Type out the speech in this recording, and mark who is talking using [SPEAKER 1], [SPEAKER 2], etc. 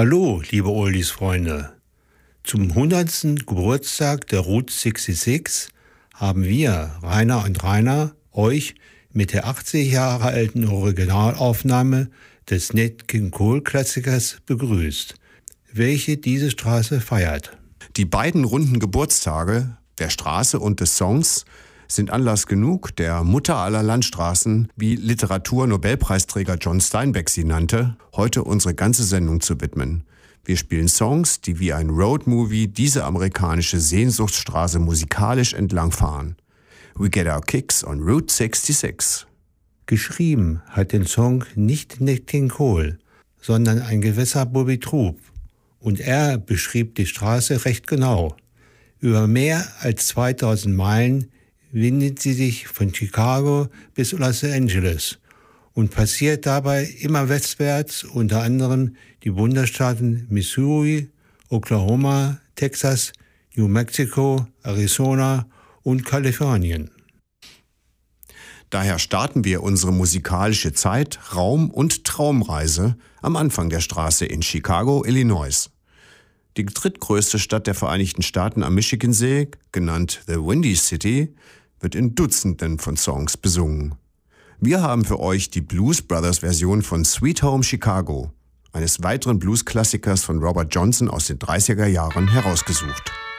[SPEAKER 1] Hallo, liebe Oldies-Freunde. Zum 100. Geburtstag der Route 66 haben wir, Rainer und Rainer, euch mit der 80 Jahre alten Originalaufnahme des Nat King Cole-Klassikers begrüßt, welche diese Straße feiert.
[SPEAKER 2] Die beiden runden Geburtstage der Straße und des Songs sind Anlass genug, der Mutter aller Landstraßen, wie Literatur-Nobelpreisträger John Steinbeck sie nannte, heute unsere ganze Sendung zu widmen. Wir spielen Songs, die wie ein Roadmovie diese amerikanische Sehnsuchtsstraße musikalisch entlangfahren. We get our kicks on Route 66.
[SPEAKER 1] Geschrieben hat den Song nicht Nat King Cole, sondern ein gewisser Bobby Troup. Und er beschrieb die Straße recht genau. Über mehr als 2000 Meilen windet sie sich von Chicago bis Los Angeles und passiert dabei immer westwärts, unter anderem die Bundesstaaten Missouri, Oklahoma, Texas, New Mexico, Arizona und Kalifornien.
[SPEAKER 2] Daher starten wir unsere musikalische Zeit-, Raum- und Traumreise am Anfang der Straße in Chicago, Illinois. Die drittgrößte Stadt der Vereinigten Staaten am Michigansee, genannt The Windy City, wird in Dutzenden von Songs besungen. Wir haben für euch die Blues Brothers Version von Sweet Home Chicago, eines weiteren Blues-Klassikers von Robert Johnson aus den 30er Jahren, herausgesucht.